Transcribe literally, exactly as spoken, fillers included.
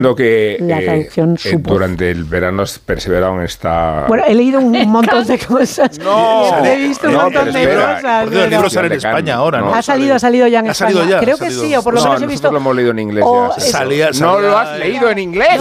Lo que la eh, traducción eh, durante el verano has perseverado en esta... Bueno, he leído un montón de cosas. No, he visto un no, montón de espera, cosas. Porque los libros salen en España ahora, ¿no? Ha salido, ha salido ya en ha España. salido ya, Creo ha que salido. sí, o por lo no, menos he nosotros visto. lo hemos leído en inglés o ya. es- Salía, ¿No salía- lo has leído en inglés?